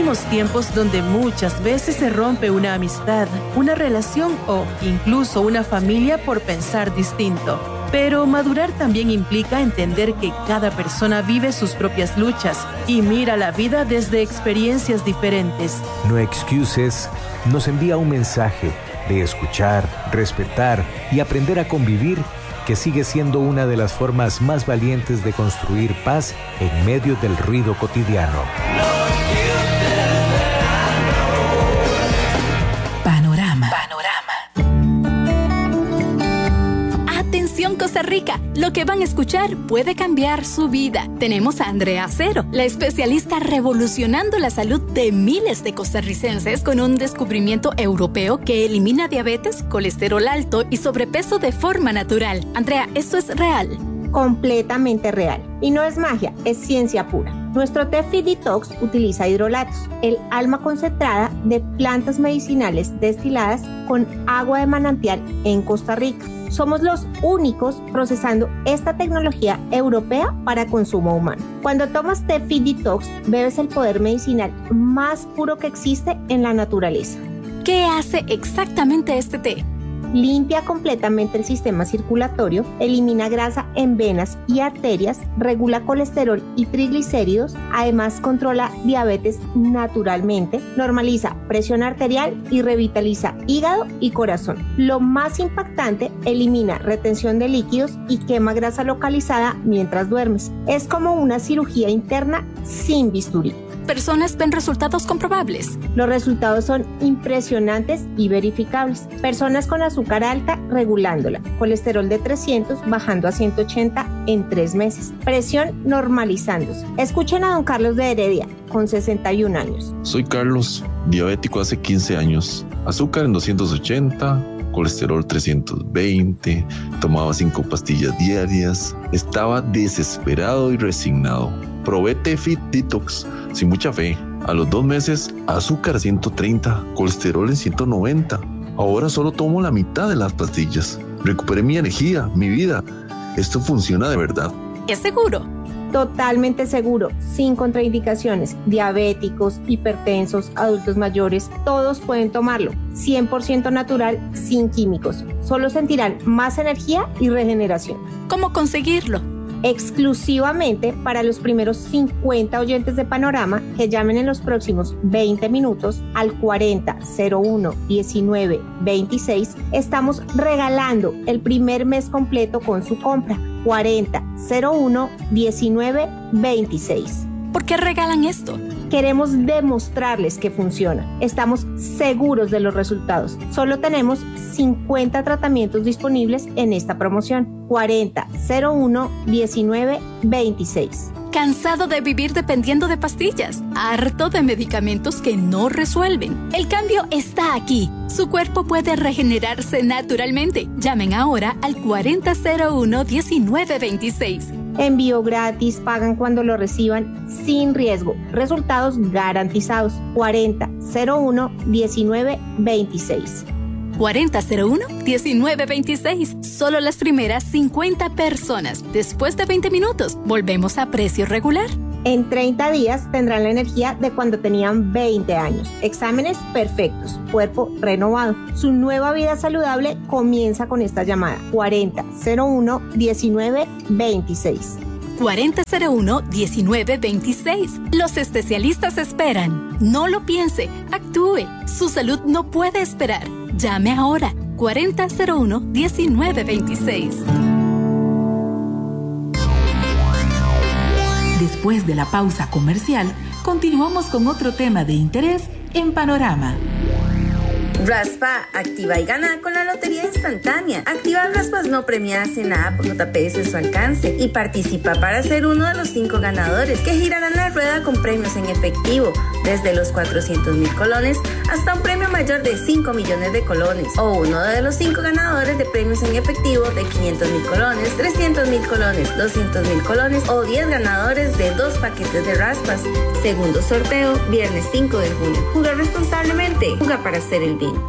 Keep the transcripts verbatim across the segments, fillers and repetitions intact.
Vivimos tiempos donde muchas veces se rompe una amistad, una relación o incluso una familia por pensar distinto. Pero madurar también implica entender que cada persona vive sus propias luchas y mira la vida desde experiencias diferentes. No Excuses nos envía un mensaje de escuchar, respetar y aprender a convivir, que sigue siendo una de las formas más valientes de construir paz en medio del ruido cotidiano. Panorama. Atención Costa Rica, lo que van a escuchar puede cambiar su vida. Tenemos a Andrea Acero, la especialista revolucionando la salud de miles de costarricenses con un descubrimiento europeo que elimina diabetes, colesterol alto y sobrepeso de forma natural. Andrea, ¿esto es real? Completamente real. Y no es magia, es ciencia pura. Nuestro té Fit Detox utiliza hidrolatos, el alma concentrada de plantas medicinales destiladas con agua de manantial en Costa Rica. Somos los únicos procesando esta tecnología europea para consumo humano. Cuando tomas té Fit Detox, bebes el poder medicinal más puro que existe en la naturaleza. ¿Qué hace exactamente este té? Limpia completamente el sistema circulatorio, elimina grasa en venas y arterias, regula colesterol y triglicéridos, además controla diabetes naturalmente, normaliza presión arterial y revitaliza hígado y corazón. Lo más impactante, elimina retención de líquidos y quema grasa localizada mientras duermes. Es como una cirugía interna sin bisturí. Personas ven resultados comprobables. Los resultados son impresionantes y verificables. Personas con azúcar alta regulándola, colesterol de trescientos bajando a ciento ochenta en tres meses, presión normalizándose. Escuchen a don Carlos de Heredia, con sesenta y un años. Soy Carlos, diabético hace quince años, azúcar en doscientos ochenta, colesterol trescientos veinte, tomaba cinco pastillas diarias, estaba desesperado y resignado. Probé té Fit Detox sin mucha fe. A los dos meses, azúcar ciento treinta, colesterol en ciento noventa. Ahora solo tomo la mitad de las pastillas. Recuperé mi energía, mi vida. Esto funciona de verdad. ¿Es seguro? Totalmente seguro, sin contraindicaciones. Diabéticos, hipertensos, adultos mayores, todos pueden tomarlo. cien por ciento natural, sin químicos. Solo sentirán más energía y regeneración. ¿Cómo conseguirlo? Exclusivamente para los primeros cincuenta oyentes de Panorama que llamen en los próximos veinte minutos al cuarenta cero uno diecinueve veintiséis, estamos regalando el primer mes completo con su compra. cuarenta cero uno diecinueve veintiséis. ¿Por qué regalan esto? Queremos demostrarles que funciona. Estamos seguros de los resultados. Solo tenemos cincuenta tratamientos disponibles en esta promoción. cuarenta cero uno diecinueve veintiséis. ¿Cansado de vivir dependiendo de pastillas? ¿Harto de medicamentos que no resuelven? El cambio está aquí. Su cuerpo puede regenerarse naturalmente. Llamen ahora al cuarenta cero uno diecinueve veintiséis. Envío gratis, pagan cuando lo reciban, sin riesgo. Resultados garantizados. cuarenta cero uno diecinueve veintiséis. cuarenta cero uno diecinueve veintiséis. Solo las primeras cincuenta personas. Después de veinte minutos, volvemos a precio regular. En treinta días tendrán la energía de cuando tenían veinte años. Exámenes perfectos, cuerpo renovado. Su nueva vida saludable comienza con esta llamada. cuarenta cero uno diecinueve veintiséis. cuarenta cero uno diecinueve veintiséis. Los especialistas esperan. No lo piense, actúe. Su salud no puede esperar. Llame ahora. cuarenta cero uno diecinueve veintiséis. Después de la pausa comercial, continuamos con otro tema de interés en Panorama. Raspa, activa y gana con la Lotería Instantánea. Activa raspas no premiadas en la app J P S a su alcance y participa para ser uno de los cinco ganadores que girarán la rueda con premios en efectivo, desde los cuatrocientos mil colones hasta un premio mayor de cinco millones de colones, o uno de los cinco ganadores de premios en efectivo de quinientos mil colones, trescientos mil colones, doscientos mil colones o diez ganadores de dos paquetes de raspas. Segundo sorteo, viernes cinco de junio. Juega responsablemente. Juega para hacer el bien.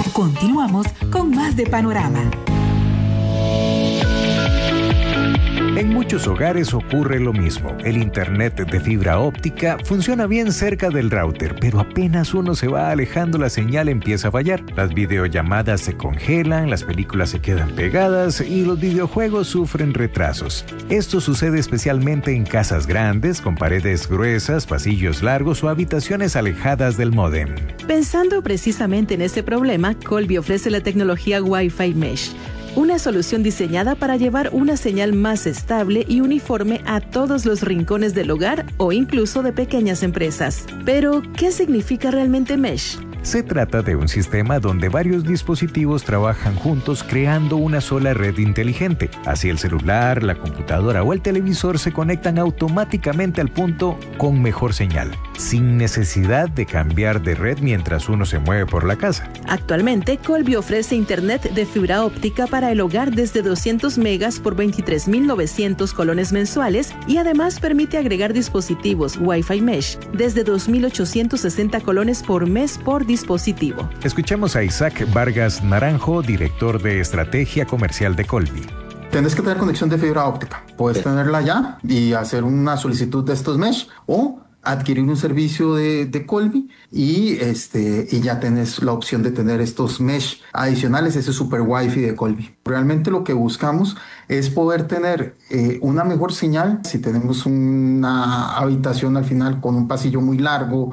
Continuamos con más de Panorama. En muchos hogares ocurre lo mismo. El internet de fibra óptica funciona bien cerca del router, pero apenas uno se va alejando, la señal empieza a fallar. Las videollamadas se congelan, las películas se quedan pegadas y los videojuegos sufren retrasos. Esto sucede especialmente en casas grandes, con paredes gruesas, pasillos largos o habitaciones alejadas del módem. Pensando precisamente en ese problema, Colby ofrece la tecnología Wi-Fi Mesh, una solución diseñada para llevar una señal más estable y uniforme a todos los rincones del hogar o incluso de pequeñas empresas. Pero, ¿qué significa realmente Mesh? Se trata de un sistema donde varios dispositivos trabajan juntos creando una sola red inteligente. Así el celular, la computadora o el televisor se conectan automáticamente al punto con mejor señal, sin necesidad de cambiar de red mientras uno se mueve por la casa. Actualmente, Colby ofrece internet de fibra óptica para el hogar desde doscientos megas por veintitrés mil novecientos colones mensuales y además permite agregar dispositivos Wi-Fi Mesh desde dos mil ochocientos sesenta colones por mes por dispositivo. dispositivo. Escuchemos a Isaac Vargas Naranjo, director de estrategia comercial de Colby. Tienes que tener conexión de fibra óptica. Puedes tenerla ya y hacer una solicitud de estos mesh o adquirir un servicio de, de Colby y, este, y ya tienes la opción de tener estos mesh adicionales, ese super wifi de Colby. Realmente lo que buscamos es poder tener eh, una mejor señal si tenemos una habitación al final con un pasillo muy largo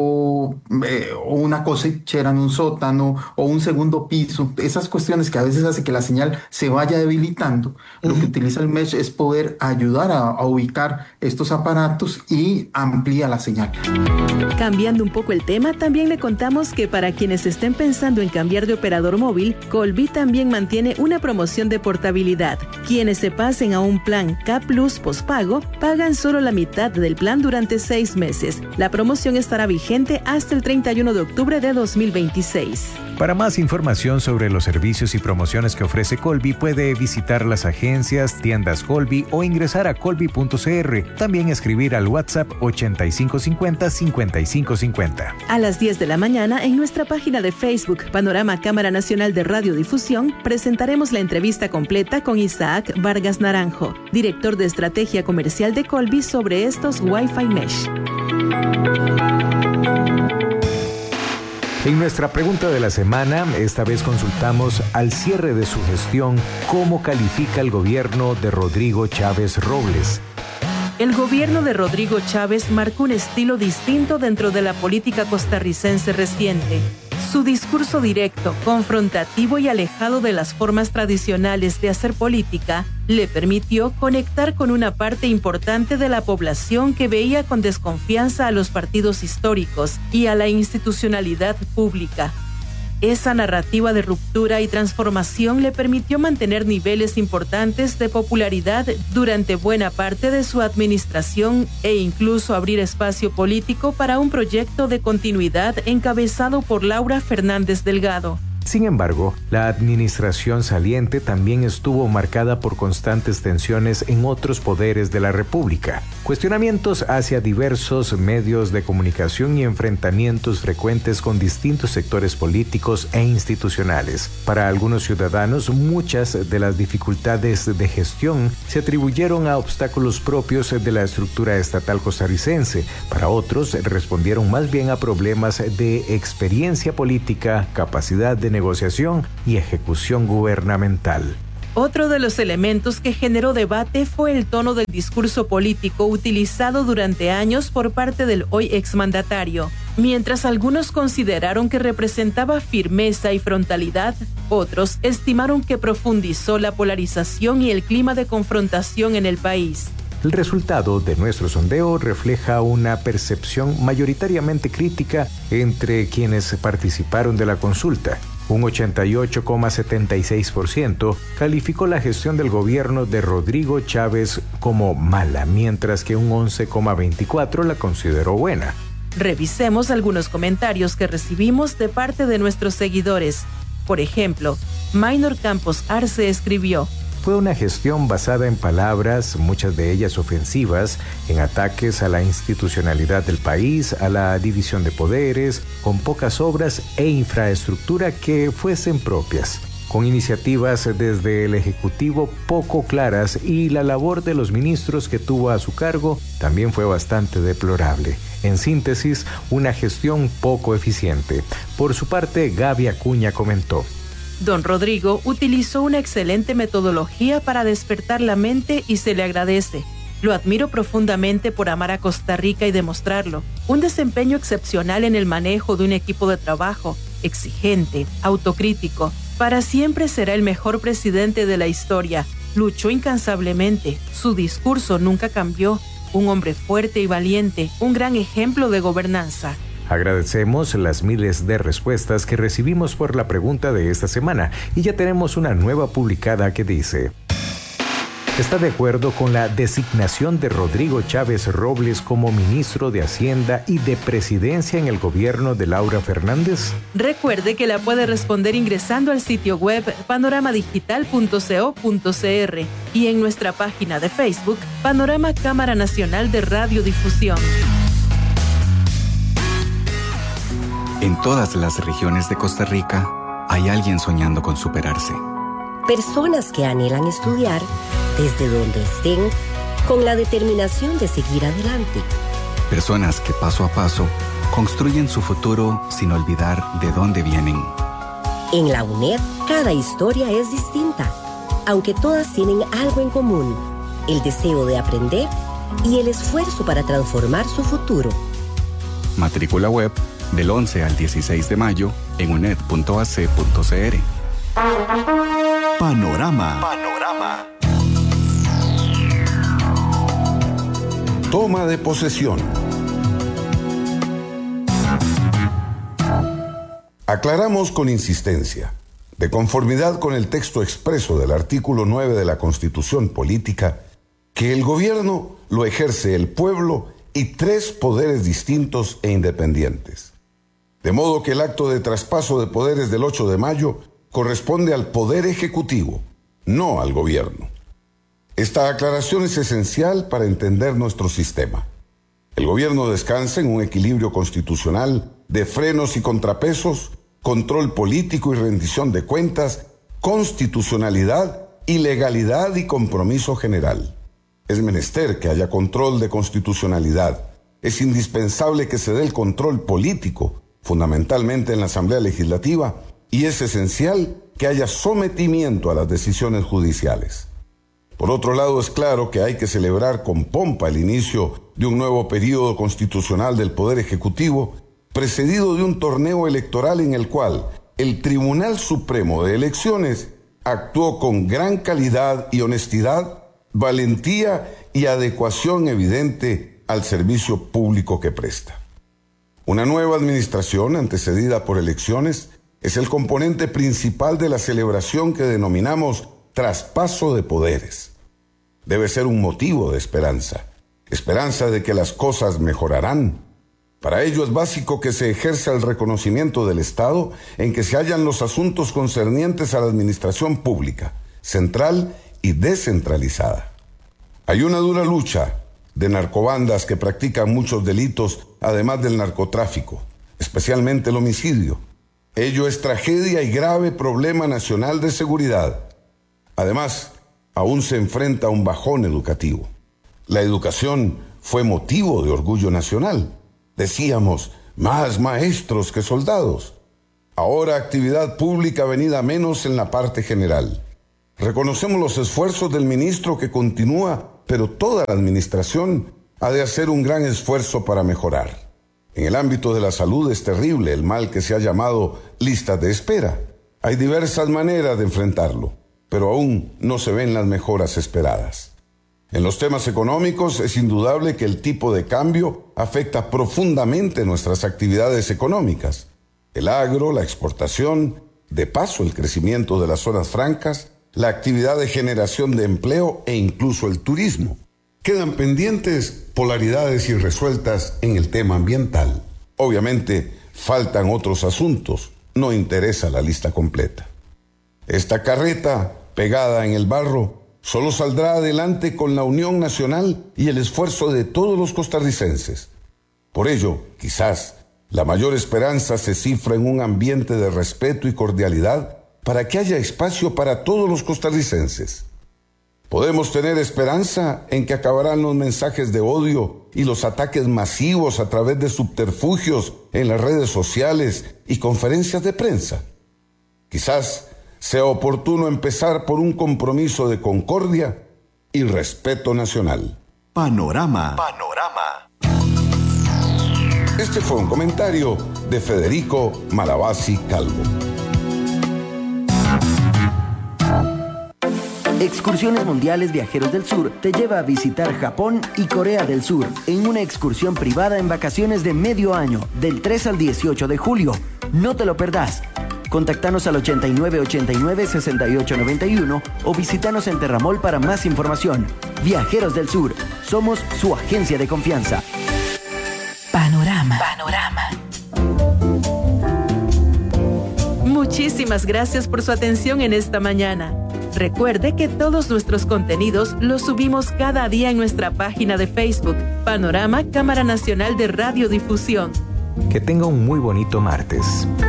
o, eh, o una cosechera en un sótano o un segundo piso. Esas cuestiones que a veces hace que la señal se vaya debilitando. Uh-huh. Lo que utiliza el mesh es poder ayudar a, a ubicar estos aparatos y ampliar la señal. Cambiando un poco el tema, también le contamos que para quienes estén pensando en cambiar de operador móvil, Colby también mantiene una promoción de portabilidad. Quienes se pasen a un plan K Plus postpago pagan solo la mitad del plan durante seis meses. La promoción estará vigente hasta el treinta y uno de octubre de dos mil veintiséis. Para más información sobre los servicios y promociones que ofrece Colby, puede visitar las agencias, tiendas Colby o ingresar a colby punto c r. También escribir al WhatsApp ochenta y cinco cincuenta cincuenta y cinco cincuenta. A las diez de la mañana, en nuestra página de Facebook, Panorama Cámara Nacional de Radiodifusión, presentaremos la entrevista completa con Isaac Vargas Naranjo, director de estrategia comercial de Colby, sobre estos Wi-Fi Mesh. En nuestra pregunta de la semana, esta vez consultamos al cierre de su gestión cómo califica el gobierno de Rodrigo Chávez Robles. El gobierno de Rodrigo Chávez marcó un estilo distinto dentro de la política costarricense reciente. Su discurso directo, confrontativo y alejado de las formas tradicionales de hacer política le permitió conectar con una parte importante de la población que veía con desconfianza a los partidos históricos y a la institucionalidad pública. Esa narrativa de ruptura y transformación le permitió mantener niveles importantes de popularidad durante buena parte de su administración e incluso abrir espacio político para un proyecto de continuidad encabezado por Laura Fernández Delgado. Sin embargo, la administración saliente también estuvo marcada por constantes tensiones en otros poderes de la República, cuestionamientos hacia diversos medios de comunicación y enfrentamientos frecuentes con distintos sectores políticos e institucionales. Para algunos ciudadanos, muchas de las dificultades de gestión se atribuyeron a obstáculos propios de la estructura estatal costarricense. Para otros, respondieron más bien a problemas de experiencia política, capacidad de negociación y ejecución gubernamental. Otro de los elementos que generó debate fue el tono del discurso político utilizado durante años por parte del hoy exmandatario. Mientras algunos consideraron que representaba firmeza y frontalidad, otros estimaron que profundizó la polarización y el clima de confrontación en el país. El resultado de nuestro sondeo refleja una percepción mayoritariamente crítica entre quienes participaron de la consulta. Un ochenta y ocho coma setenta y seis por ciento calificó la gestión del gobierno de Rodrigo Chávez como mala, mientras que un once coma veinticuatro por ciento la consideró buena. Revisemos algunos comentarios que recibimos de parte de nuestros seguidores. Por ejemplo, Maynor Campos Arce escribió: fue una gestión basada en palabras, muchas de ellas ofensivas, en ataques a la institucionalidad del país, a la división de poderes, con pocas obras e infraestructura que fuesen propias. con iniciativas desde el Ejecutivo poco claras, y la labor de los ministros que tuvo a su cargo también fue bastante deplorable. En síntesis, una gestión poco eficiente. Por su parte, Gaby Acuña comentó: Don Rodrigo utilizó una excelente metodología para despertar la mente y se le agradece. Lo admiro profundamente por amar a Costa Rica y demostrarlo. Un desempeño excepcional en el manejo de un equipo de trabajo, exigente, autocrítico. Para siempre será el mejor presidente de la historia. Luchó incansablemente. Su discurso nunca cambió. Un hombre fuerte y valiente, un gran ejemplo de gobernanza. Agradecemos las miles de respuestas que recibimos por la pregunta de esta semana, y ya tenemos una nueva publicada que dice: ¿está de acuerdo con la designación de Rodrigo Chávez Robles como ministro de Hacienda y de Presidencia en el gobierno de Laura Fernández? Recuerde que la puede responder ingresando al sitio web panorama digital punto co punto cr y en nuestra página de Facebook Panorama Cámara Nacional de Radiodifusión. En todas las regiones de Costa Rica hay alguien soñando con superarse. Personas que anhelan estudiar desde donde estén, con la determinación de seguir adelante. Personas que paso a paso construyen su futuro sin olvidar de dónde vienen. En la U N E D, cada historia es distinta, aunque todas tienen algo en común: el deseo de aprender y el esfuerzo para transformar su futuro. Matrícula web del once al dieciséis de mayo en uned punto a c punto c r. Panorama. Panorama. Toma de posesión. Aclaramos con insistencia, de conformidad con el texto expreso del artículo nueve de la Constitución Política, que el gobierno lo ejerce el pueblo y tres poderes distintos e independientes. De modo que el acto de traspaso de poderes del ocho de mayo corresponde al Poder Ejecutivo, no al gobierno. Esta aclaración es esencial para entender nuestro sistema. El gobierno descansa en un equilibrio constitucional de frenos y contrapesos, control político y rendición de cuentas, constitucionalidad y legalidad y compromiso general. Es menester que haya control de constitucionalidad. Es indispensable que se dé el control político, fundamentalmente en la Asamblea Legislativa, y es esencial que haya sometimiento a las decisiones judiciales. Por otro lado, es claro que hay que celebrar con pompa el inicio de un nuevo periodo constitucional del Poder Ejecutivo, precedido de un torneo electoral en el cual el Tribunal Supremo de Elecciones actuó con gran calidad y honestidad, valentía y adecuación evidente al servicio público que presta. Una nueva administración, antecedida por elecciones, es el componente principal de la celebración que denominamos traspaso de poderes. Debe ser un motivo de esperanza, esperanza de que las cosas mejorarán. Para ello es básico que se ejerza el reconocimiento del Estado en que se hallan los asuntos concernientes a la administración pública, central y descentralizada. Hay una dura lucha de narcobandas que practican muchos delitos, además del narcotráfico, especialmente el homicidio. Ello es tragedia y grave problema nacional de seguridad. Además, aún se enfrenta a un bajón educativo. La educación fue motivo de orgullo nacional. Decíamos, más maestros que soldados. Ahora actividad pública venida menos en la parte general. Reconocemos los esfuerzos del ministro que continúa, pero toda la administración ha de hacer un gran esfuerzo para mejorar. En el ámbito de la salud es terrible el mal que se ha llamado listas de espera. Hay diversas maneras de enfrentarlo, pero aún no se ven las mejoras esperadas. En los temas económicos es indudable que el tipo de cambio afecta profundamente nuestras actividades económicas. El agro, la exportación, de paso el crecimiento de las zonas francas, la actividad de generación de empleo e incluso el turismo. Quedan pendientes polaridades irresueltas en el tema ambiental. Obviamente faltan otros asuntos, no interesa la lista completa. Esta carreta, pegada en el barro, solo saldrá adelante con la unión nacional y el esfuerzo de todos los costarricenses. Por ello, quizás, la mayor esperanza se cifra en un ambiente de respeto y cordialidad para que haya espacio para todos los costarricenses. Podemos tener esperanza en que acabarán los mensajes de odio y los ataques masivos a través de subterfugios en las redes sociales y conferencias de prensa. Quizás sea oportuno empezar por un compromiso de concordia y respeto nacional. Panorama. Panorama. Este fue un comentario de Federico Malabasi Calvo. Excursiones Mundiales Viajeros del Sur te lleva a visitar Japón y Corea del Sur en una excursión privada en vacaciones de medio año, del tres al dieciocho de julio. No te lo perdás. Contactanos al ochenta y nueve ochenta y nueve sesenta y ocho noventa y uno o visítanos en Terramol para más información. Viajeros del Sur, somos su agencia de confianza. Panorama. Panorama. Muchísimas gracias por su atención en esta mañana. Recuerde que todos nuestros contenidos los subimos cada día en nuestra página de Facebook, Panorama Cámara Nacional de Radiodifusión. Que tenga un muy bonito martes.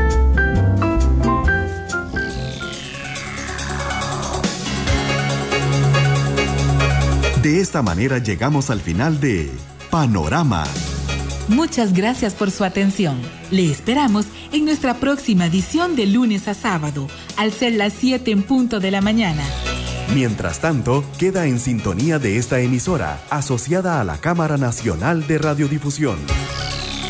De esta manera llegamos al final de Panorama. Muchas gracias por su atención. Le esperamos en nuestra próxima edición de lunes a sábado, al ser las siete en punto de la mañana. Mientras tanto, queda en sintonía de esta emisora, asociada a la Cámara Nacional de Radiodifusión.